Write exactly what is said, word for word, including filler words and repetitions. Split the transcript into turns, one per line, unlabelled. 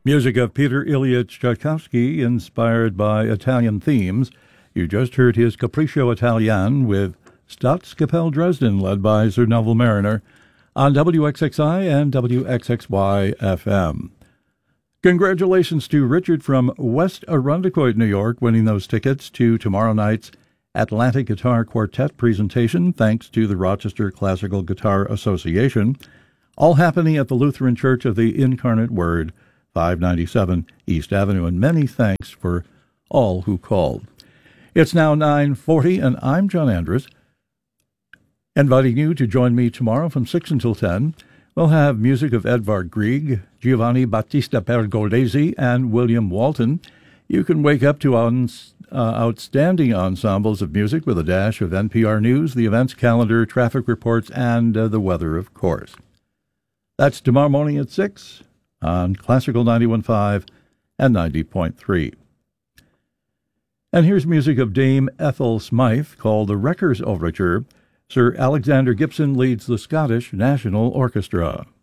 Music of Peter Ilyich Tchaikovsky, inspired by Italian themes. You just heard his Capriccio Italian with Staatskapelle Dresden, led by Sir Neville Mariner, on W X X I and W X X Y F M. Congratulations to Richard from West Arundecoit, New York, winning those tickets to tomorrow night's Atlantic Guitar Quartet presentation, thanks to the Rochester Classical Guitar Association, all happening at the Lutheran Church of the Incarnate Word, five ninety-seven East Avenue, and many thanks for all who called. It's now nine forty, and I'm John Andrus, inviting you to join me tomorrow from six until ten. We'll have music of Edvard Grieg, Giovanni Battista Pergolesi, and William Walton. You can wake up to on, uh, outstanding ensembles of music with a dash of N P R News, the events calendar, traffic reports, and uh, the weather, of course. That's tomorrow morning at six on Classical ninety-one point five and ninety point three. And here's music of Dame Ethel Smythe called the Wreckers' Overture. Sir Alexander Gibson leads the Scottish National Orchestra.